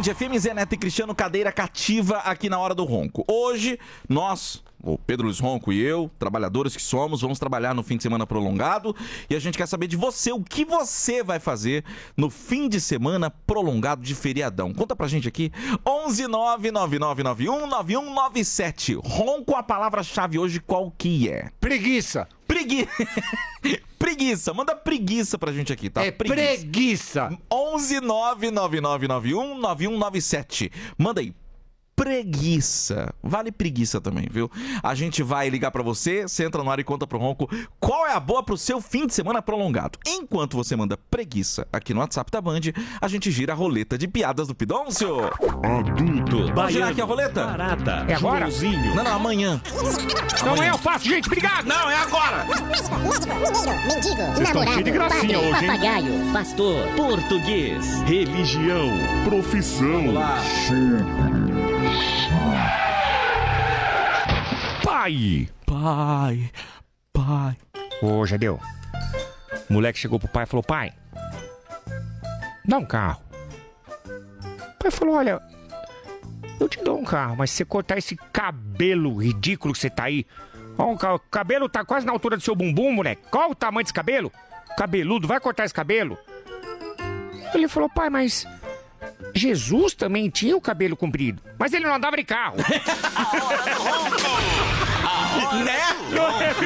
Band, FM, Zé Neto e Cristiano, cadeira cativa aqui na Hora do Ronco. Hoje, nós, o Pedro Luiz Ronco e eu, trabalhadores que somos, vamos trabalhar no fim de semana prolongado e a gente quer saber de você, o que você vai fazer no fim de semana prolongado de feriadão. Conta pra gente aqui, 11999919197. Ronco, a palavra-chave hoje qual que é? Preguiça. Preguiça, manda preguiça pra gente aqui, tá? É preguiça. 11999919197. Manda aí. Preguiça. Vale preguiça também, viu? A gente vai ligar pra você, você entra no ar e conta pro Ronco qual é a boa pro seu fim de semana prolongado. Enquanto você manda preguiça aqui no WhatsApp da Band, a gente gira a roleta de piadas do Pidôncio. Adulto. Vamos girar aqui a roleta? Barata. É agora? Joãozinho. Não, amanhã. Não é eu faço, gente, obrigado. Não, é agora. Mendigo, Vocês estão cheios de gracinha padre, hoje, hein? papagaio, pastor, Português. Religião. Profissão. Vamos lá. Pai. Pai. Ô, Jadeu. O moleque chegou pro pai e falou: pai, dá um carro. O pai falou: olha, eu te dou um carro, mas se você cortar esse cabelo ridículo que você tá aí, ó, o cabelo tá quase na altura do seu bumbum, moleque. Qual o tamanho desse cabelo? Cabeludo, vai cortar esse cabelo? Ele falou: pai, mas Jesus também tinha o cabelo comprido, mas ele não andava de carro. Né?